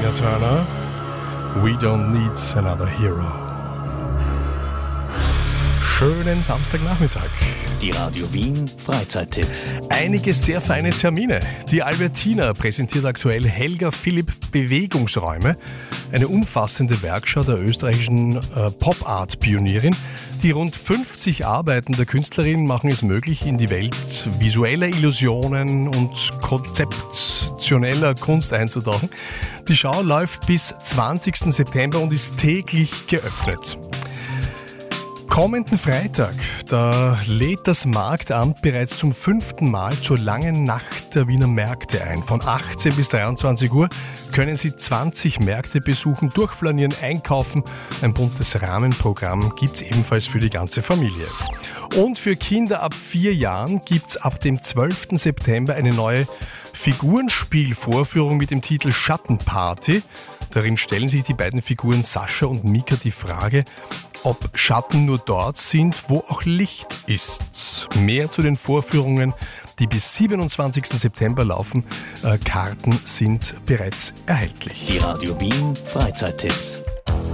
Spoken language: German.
Tina Turner. We don't need another hero. Schönen Samstagnachmittag. Die Radio Wien Freizeittipps. Einige sehr feine Termine. Die Albertina präsentiert aktuell Helga Philipp Bewegungsräume, eine umfassende Werkstatt der österreichischen Pop-Art-Pionierin. Die rund 50 Arbeiten der Künstlerin machen es möglich, in die Welt visueller Illusionen und konzeptioneller Kunst einzutauchen. Die Schau läuft bis 20. September und ist täglich geöffnet. Kommenden Freitag, da lädt das Marktamt bereits zum 5. Mal zur langen Nacht der Wiener Märkte ein. Von 18 bis 23 Uhr können Sie 20 Märkte besuchen, durchflanieren, einkaufen. Ein buntes Rahmenprogramm gibt es ebenfalls für die ganze Familie. Und für Kinder ab 4 Jahren gibt es ab dem 12. September eine neue Figurenspielvorführung mit dem Titel Schattenparty. Darin stellen sich die beiden Figuren Sascha und Mika die Frage, ob Schatten nur dort sind, wo auch Licht ist. Mehr zu den Vorführungen, die bis 27. September laufen. Karten sind bereits erhältlich. Die Radio Wien Freizeittipps.